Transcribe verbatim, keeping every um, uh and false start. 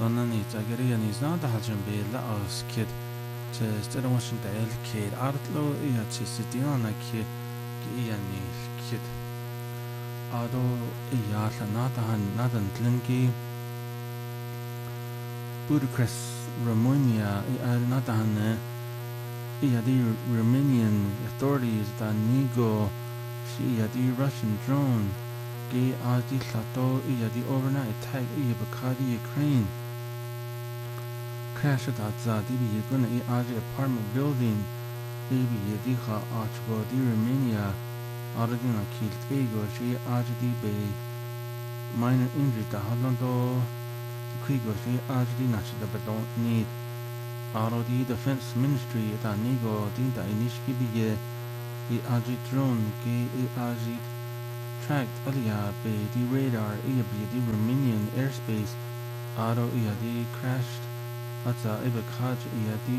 Donani tagari and is not the Hajan Bela as kid to Stella Washington kid Artlo ia to sitting on a kid Iani kid Ado Iata Natahan Nathan Tlinki Budapest Romania Natahan Ia the Romanian authorities that Nigo she the Russian drone Ge Adi Sato Ia the overnight attack Ia Bakadi Ukraine Crash at Zadi Yaguna Adi apartment building Baby Yadiha Archbo di Romania Aradina killed Ego she Adi Bay minor injury to Holando Krigo she Adi Nashida but don't need Aro the defense ministry at Nigo Dinda Inishki Biye the Adi drone Ge Adi tracked Alia Bay the radar Ia the Romanian airspace Aro Ia the crashed Atza Ibakaj Ia the